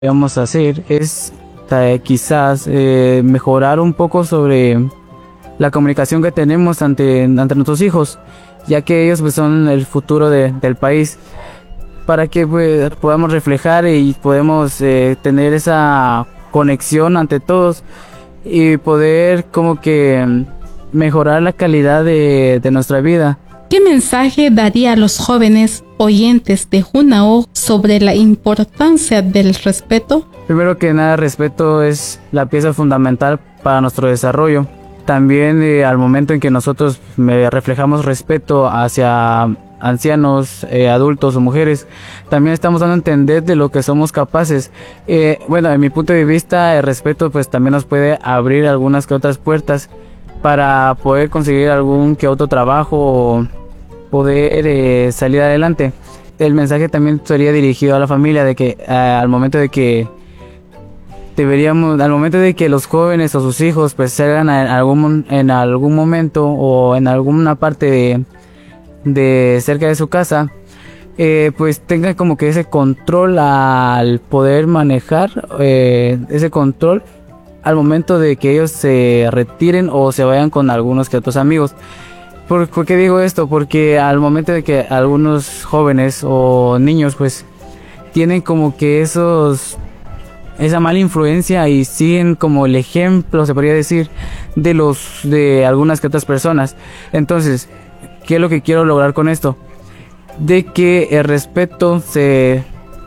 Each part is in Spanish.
Vamos a hacer es quizás mejorar un poco sobre la comunicación que tenemos ante nuestros hijos, ya que ellos pues son el futuro del país, para que pues, podamos reflejar y podemos tener esa conexión ante todos y poder como que mejorar la calidad de nuestra vida. ¿Qué mensaje daría a los jóvenes oyentes de Junao sobre la importancia del respeto? Primero que nada, respeto es la pieza fundamental para nuestro desarrollo. También al momento en que nosotros reflejamos respeto hacia ancianos, adultos o mujeres, también estamos dando a entender de lo que somos capaces. Bueno, en mi punto de vista, el respeto pues también nos puede abrir algunas que otras puertas para poder conseguir algún que otro trabajo o poder salir adelante. El mensaje también sería dirigido a la familia de que al momento de que los jóvenes o sus hijos pues salgan en algún momento o en alguna parte de cerca de su casa, pues tengan como que ese control al poder manejar, ese control al momento de que ellos se retiren o se vayan con algunos que otros amigos. ¿Por qué digo esto? Porque al momento de que algunos jóvenes o niños pues tienen como que esa mala influencia y siguen como el ejemplo, se podría decir, de algunas que otras personas. Entonces, ¿qué es lo que quiero lograr con esto? De que el respeto se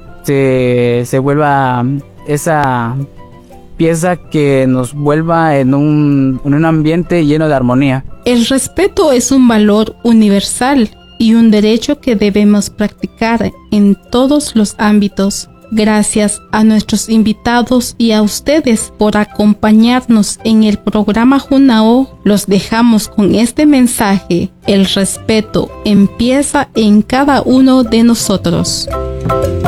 vuelva esa pieza que nos vuelva en un ambiente lleno de armonía. El respeto es un valor universal y un derecho que debemos practicar en todos los ámbitos. Gracias a nuestros invitados y a ustedes por acompañarnos en el programa Junao. Los dejamos con este mensaje: el respeto empieza en cada uno de nosotros.